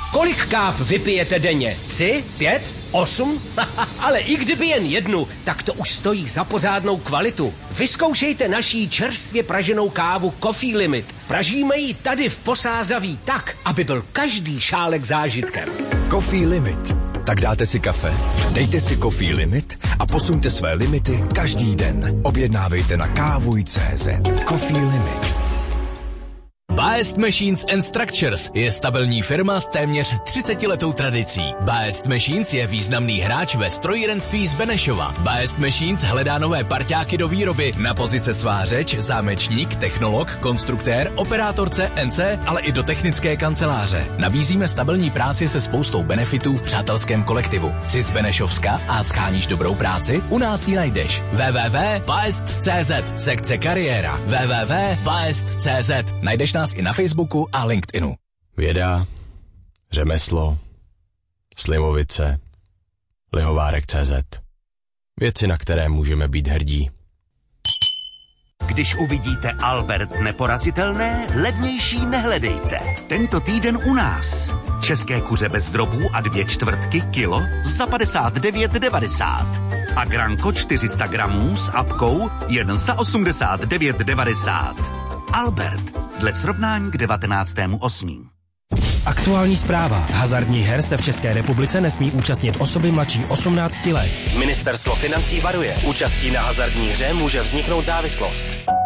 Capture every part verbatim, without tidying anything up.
Kolik káv vypijete denně? Tři? Pět? Osm? Ale i kdyby jen jednu, tak to už stojí za pořádnou kvalitu. Vyzkoušejte naší čerstvě praženou kávu Coffee Limit. Pražíme ji tady v Posázaví tak, aby byl každý šálek zážitkem. Coffee Limit. Tak dáte si kafe, dejte si Coffee Limit a posuňte své limity každý den. Objednávejte na kávuj tečka cé zet. Coffee Limit. Best Machines and Structures je stabilní firma s téměř třicetiletou tradicí. Best Machines je významný hráč ve strojírenství z Benešova. Best Machines hledá nové parťáky do výroby na pozice svářeč, zámečník, technolog, konstruktér, operátor C N C, ale i do technické kanceláře. Nabízíme stabilní práci se spoustou benefitů v přátelském kolektivu. Jsi z Benešovska a scháníš dobrou práci? U nás ji najdeš. w w w tečka best tečka cé zet, sekce kariéra. w w w tečka best tečka cé zet. Najdeš nás i na Facebooku a LinkedInu. Věda, řemeslo, Slimovice, Lihovárek tečka cé zet. Věci, na které můžeme být hrdí. Když uvidíte Albert neporazitelné, levnější nehledejte. Tento týden u nás. České kuře bez drobů a dvě čtvrtky kilo za padesát devět devadesát. A granko čtyři sta gramů s apkou jen za osmdesát devět devadesát. Albert, dle srovnání k devatenáctému osmého Aktuální zpráva. Hazardních her se v České republice nesmí účastnit osoby mladší osmnácti let. Ministerstvo financí varuje. Účastí na hazardní hře může vzniknout závislost.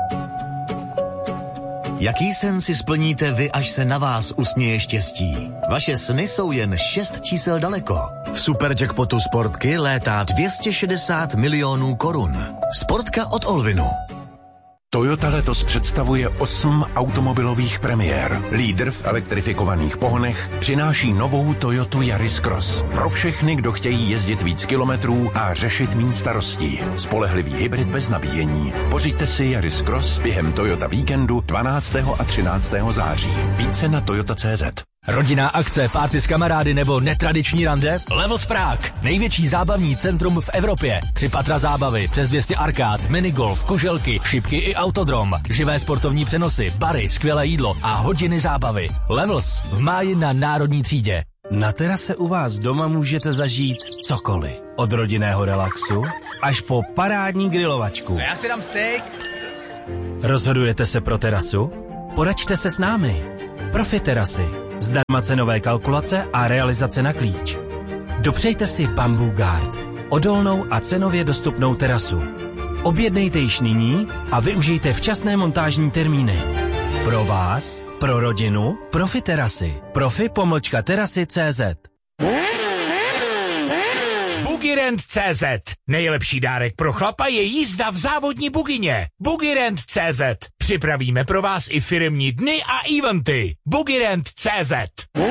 Jaký sen si splníte vy, až se na vás usměje štěstí? Vaše sny jsou jen šest čísel daleko. V Superjackpotu Sportky létá dvě stě šedesát milionů korun. Sportka od Olvinu. Toyota letos představuje osm automobilových premiér. Lídr v elektrifikovaných pohonech přináší novou Toyotu Yaris Cross. Pro všechny, kdo chtějí jezdit víc kilometrů a řešit méně starostí. Spolehlivý hybrid bez nabíjení. Pořiďte si Yaris Cross během Toyota víkendu dvanáctého a třináctého září. Více na toyota tečka cé zet. Rodinná akce, párty s kamarády nebo netradiční rande? Levels Prague. Největší zábavní centrum v Evropě. Tři patra zábavy, přes dvě stě arkád, minigolf, kuželky, šipky i autodrom. Živé sportovní přenosy, bary, skvělé jídlo a hodiny zábavy. Levels v máji na Národní třídě. Na terase u vás doma můžete zažít cokoliv. Od rodinného relaxu až po parádní grilovačku. Já si dám steak. Rozhodujete se pro terasu? Poraďte se s námi. Profi terasy. Zdarma cenové kalkulace a realizace na klíč. Dopřejte si Bamboo Guard. Odolnou a cenově dostupnou terasu. Objednejte již nyní a využijte včasné montážní termíny. Pro vás, pro rodinu, Profi terasy. Profi pomlčka terasy tečka cé zet. Bugirend tečka cé zet. Nejlepší dárek pro chlapa je jízda v závodní bugině. Bugirend tečka cé zet. Připravíme pro vás i firemní dny a eventy. Bugirend tečka cé zet.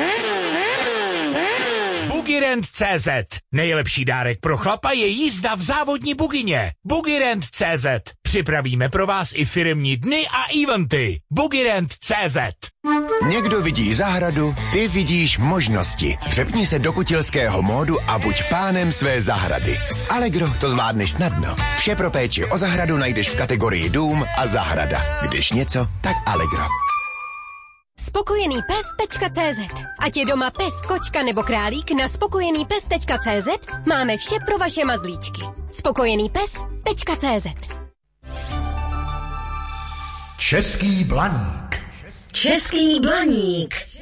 Bugirend tečka cé zet. Nejlepší dárek pro chlapa je jízda v závodní bugině. Bugirend tečka cé zet. Připravíme pro vás i firemní dny a eventy. Bugirend tečka cé zet. Někdo vidí zahradu, ty vidíš možnosti. Přepni se do kutilského módu a buď pánem své zahrady. S Allegro to zvládneš snadno. Vše pro péči o zahradu najdeš v kategorii dům a zahrada. Když něco, tak Allegro. spokojený pes tečka cé zet. Ať je doma pes, kočka nebo králík, na spokojený pes tečka cé zet máme vše pro vaše mazlíčky. spokojený pes tečka cé zet. Český blaník. Český blaník.